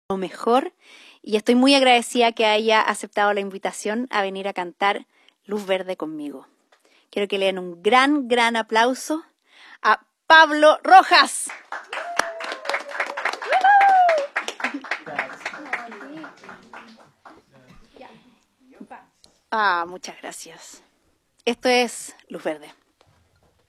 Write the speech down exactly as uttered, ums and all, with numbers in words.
lo mejor y estoy muy agradecida que haya aceptado la invitación a venir a cantar Luz Verde conmigo. Quiero que le den un gran, gran aplauso a Pablo Rojas. Ah, muchas gracias. Esto es Luz Verde.